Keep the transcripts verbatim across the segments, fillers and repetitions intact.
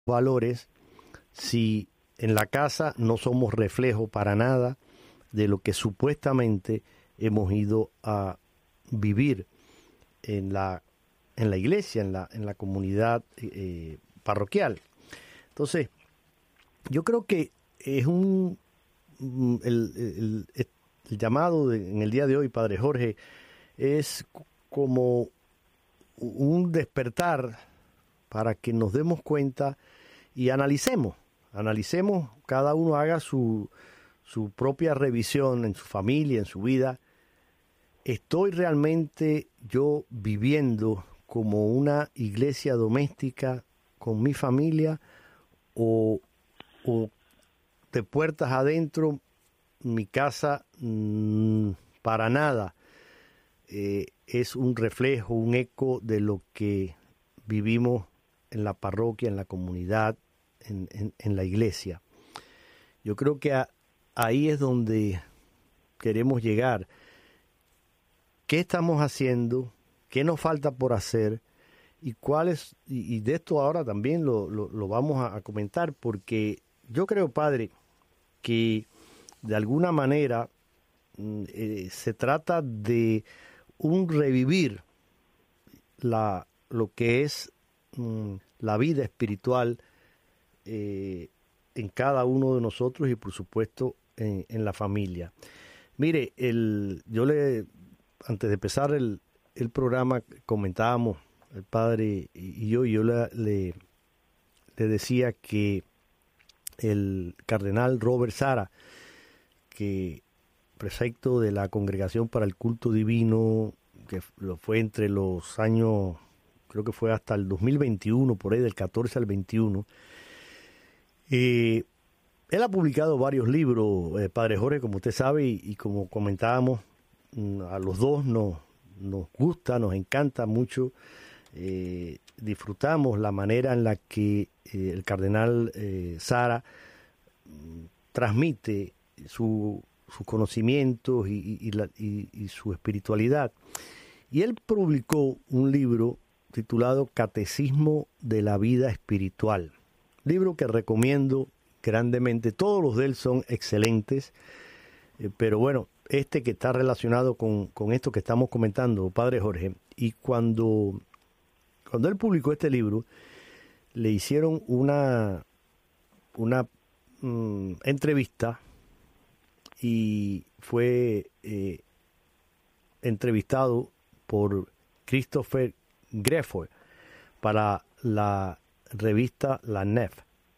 valores si en la casa no somos reflejo para nada de lo que supuestamente hemos ido a vivir en la en la iglesia, en la en la comunidad eh, parroquial? Entonces, yo creo que es un el, el, el, el llamado de, en el día de hoy, Padre Jorge, es como un despertar para que nos demos cuenta y analicemos, analicemos, cada uno haga su, su propia revisión en su familia, en su vida. ¿Estoy realmente yo viviendo como una iglesia doméstica con mi familia o, o de puertas adentro mi casa mmm, para nada eh, es un reflejo, un eco de lo que vivimos en la parroquia, en la comunidad, en, en, en la iglesia? Yo creo que a, ahí es donde queremos llegar. ¿Qué estamos haciendo? ¿Qué nos falta por hacer? Y cuáles, y, y de esto ahora también lo, lo, lo vamos a, a comentar, porque yo creo, Padre, que de alguna manera eh, se trata de un revivir la, lo que es mm, la vida espiritual eh, en cada uno de nosotros y por supuesto en, en la familia. Mire, el, yo le, antes de empezar el, el programa comentábamos, el padre y yo, y yo le, le, le decía que el cardenal Robert Sara, que prefecto de la Congregación para el Culto Divino, que lo fue entre los años, creo que fue hasta el dos mil veintiuno, por ahí del catorce al veintiuno, eh, él ha publicado varios libros, eh, Padre Jorge, como usted sabe, y, y como comentábamos, a los dos nos, nos gusta, nos encanta mucho, eh, disfrutamos la manera en la que eh, el cardenal eh, Sara mm, transmite su, sus conocimientos y, y, y, la, y, y su espiritualidad. Y él publicó un libro titulado Catecismo de la Vida Espiritual, libro que recomiendo grandemente. Todos los de él son excelentes, eh, pero bueno, este que está relacionado con, con esto que estamos comentando, Padre Jorge, y cuando, cuando él publicó este libro, le hicieron una, una mm, entrevista y fue eh, entrevistado por Christopher Grefoy para la revista La Nef.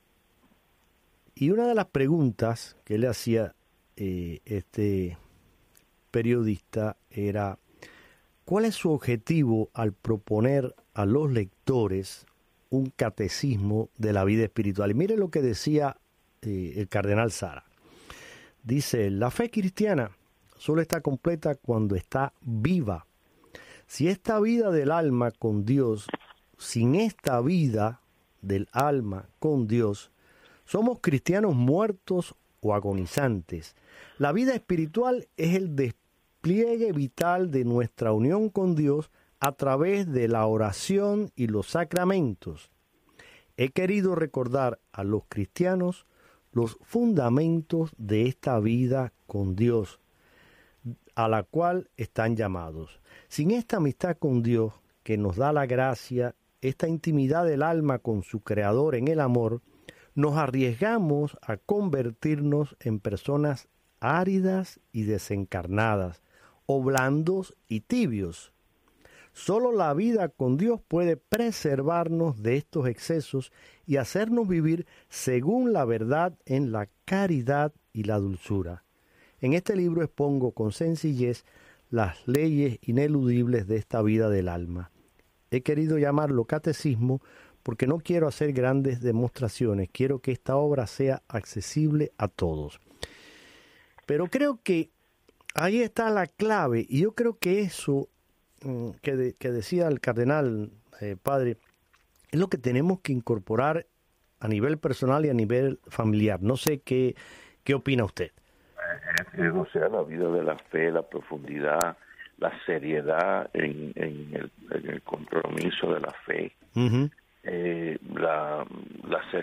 Y una de las preguntas que le hacía eh, este periodista era: ¿cuál es su objetivo al proponer a los lectores un catecismo de la vida espiritual? Y mire lo que decía eh, el cardenal Sara. Dice: la fe cristiana solo está completa cuando está viva. Si esta vida del alma con Dios, sin esta vida del alma con Dios, somos cristianos muertos o agonizantes. La vida espiritual es el despliegue vital de nuestra unión con Dios a través de la oración y los sacramentos. He querido recordar a los cristianos los fundamentos de esta vida con Dios, a la cual están llamados. Sin esta amistad con Dios, que nos da la gracia, esta intimidad del alma con su Creador en el amor, nos arriesgamos a convertirnos en personas áridas y desencarnadas, o blandos y tibios. Solo la vida con Dios puede preservarnos de estos excesos y hacernos vivir según la verdad en la caridad y la dulzura. En este libro expongo con sencillez las leyes ineludibles de esta vida del alma. He querido llamarlo catecismo porque no quiero hacer grandes demostraciones, quiero que esta obra sea accesible a todos. Pero creo que ahí está la clave, y yo creo que eso que, de, que decía el cardenal, eh, padre, es lo que tenemos que incorporar a nivel personal y a nivel familiar. No sé qué, qué opina usted. Eh, o sea, la vida de la fe, la profundidad, la seriedad en, en, el, en el compromiso de la fe. Uh-huh. eh, la, la